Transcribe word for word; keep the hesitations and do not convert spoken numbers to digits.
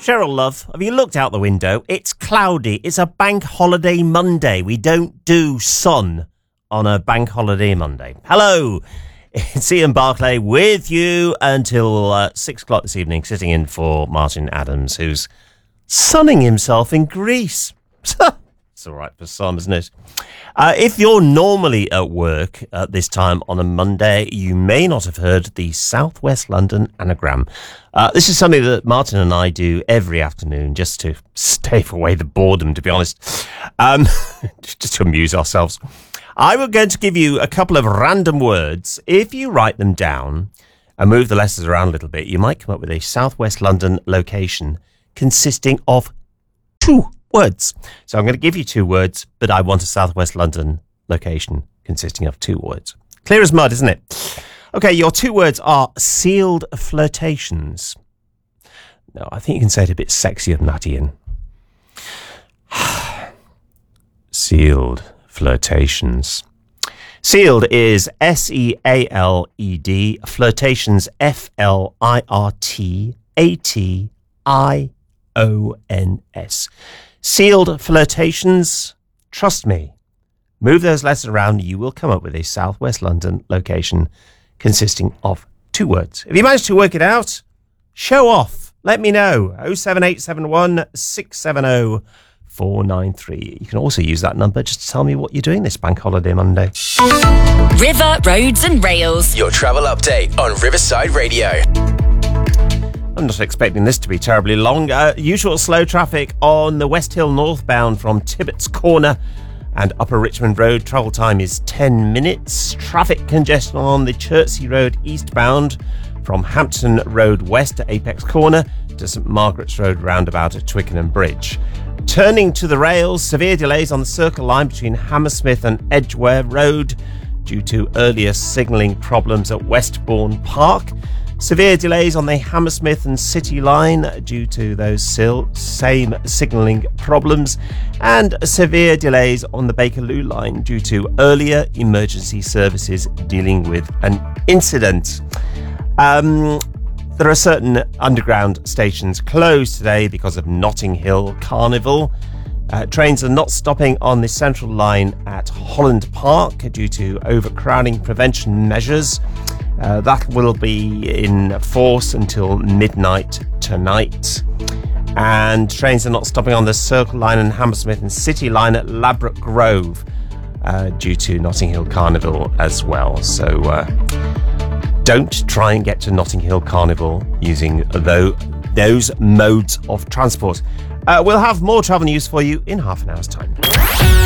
Cheryl, love, have you looked out the window? It's cloudy. It's a bank holiday Monday. We don't do sun on a bank holiday Monday. Hello, it's Ian Barclay with you until uh, six o'clock this evening, sitting in for Martin Adams, who's sunning himself in Greece. It's all right for some, isn't it? Uh, if you're normally at work at this time on a Monday, you may not have heard the South West London anagram. Uh, this is something that Martin and I do every afternoon just to stave away the boredom, to be honest, um, just to amuse ourselves. I was going to give you a couple of random words. If you write them down and move the letters around a little bit, you might come up with a South West London location consisting of two words. So I'm going to give you two words, but I want a South West London location consisting of two words. Clear as mud, isn't it? Okay, your two words are sealed flirtations. No, I think you can say it a bit sexier than that, Ian. Sealed flirtations. Sealed is S E A L E D. Flirtations, F L I R T A T I O N S. Sealed flirtations, trust me, move those letters around, you will come up with a South West London location consisting of two words. If you manage to work it out, show off. Let me know. oh seven eight seven one, six seven oh, four nine three. You can also use that number just to tell me what you're doing this bank holiday Monday. River, Roads and Rails. Your travel update on Riverside Radio. I'm not expecting this to be terribly long. Uh, usual slow traffic on the West Hill northbound from Tibbetts Corner and Upper Richmond Road. Travel time is ten minutes. Traffic congestion on the Chertsey Road eastbound from Hampton Road West to Apex Corner to St Margaret's Road roundabout at Twickenham Bridge. Turning to the rails, severe delays on the Circle Line between Hammersmith and Edgware Road due to earlier signalling problems at Westbourne Park. Severe delays on the Hammersmith and City Line due to those same signalling problems, and severe delays on the Bakerloo Line due to earlier emergency services dealing with an incident. Um, there are certain underground stations closed today because of Notting Hill Carnival. Uh, trains are not stopping on the Central Line at Holland Park due to overcrowding prevention measures. Uh, that will be in force until midnight tonight. And trains are not stopping on the Circle Line and Hammersmith and City Line at Ladbroke Grove uh, due to Notting Hill Carnival as well. So uh, don't try and get to Notting Hill Carnival using though, those modes of transport. Uh, we'll have more travel news for you in half an hour's time.